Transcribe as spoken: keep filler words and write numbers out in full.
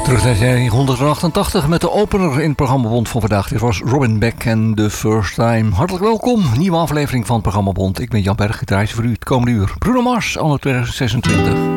Terug naar negentienhonderdachtentachtig met de opener in het programma Bond van vandaag. Dit was Robin Beck en The First Time. Hartelijk welkom, nieuwe aflevering van het programma Bond. Ik ben Jan Berg, het reisje voor u het komende uur. Bruno Mars, anno tweeduizend zesentwintig.